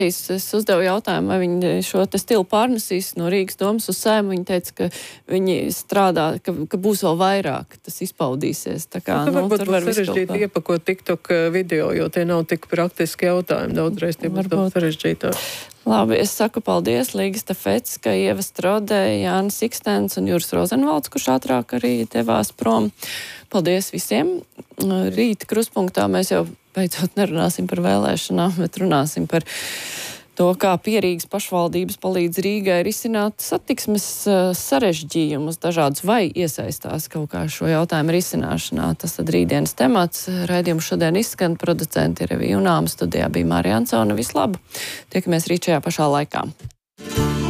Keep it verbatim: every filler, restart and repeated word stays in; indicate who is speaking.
Speaker 1: Es uzdevu jautājumu, vai viņi šo te stilu pārnesīs no Rīgas domas uz Saeimu. Viņi teica, ka viņi strādā, ka, ka būs vēl vairāk, tas izpaudīsies. Tā kā,
Speaker 2: nu,
Speaker 1: nu,
Speaker 2: varbūt
Speaker 1: tur var
Speaker 2: būs sarežģīti iepakot TikTok video, jo tie nav tik praktiski jautājumi. Daudzreiz tie būs daudz sarežģītāk.
Speaker 1: Labi, es saku paldies Līga Stafecka, Ieva Strode, Jānis Ikstens un Juris Rozenvalds, kurš ātrāk arī devās prom. Paldies visiem. Rīt kruspunktā mēs jau beidzot nerunāsim par vēlēšanām, bet runāsim par to, kā Pierīgas pašvaldības palīdz Rīgai risināt satiksmes sarežģījumus dažādus vai iesaistās kaut kā šo jautājumu risināšanā. Tas tad rītdienas temats. Raidījumu šodien izskan, producenti ir Evija Junāma, studijā bija Mārija Ansone. Vislabāk! Tiekamies rīt šajā pašā laikā.